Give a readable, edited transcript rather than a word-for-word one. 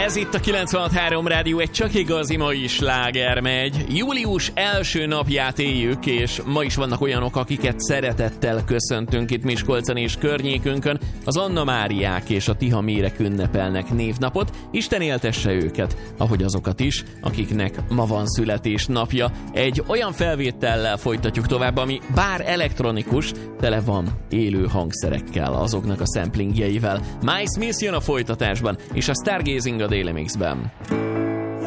Ez itt a 96.3 Rádió, egy csak igazi mai sláger megy. Július első napját éljük, és ma is vannak olyanok, akiket szeretettel köszöntünk itt Miskolcon és környékünkön. Az Anna Máriák és a Tihamérek ünnepelnek névnapot. Isten éltesse őket, ahogy azokat is, akiknek ma van születésnapja. Egy olyan felvétellel folytatjuk tovább, ami bár elektronikus, tele van élő hangszerekkel, azoknak a samplingjeivel. Miles Smith jön a folytatásban, és a Stargazing a Daily Mixben.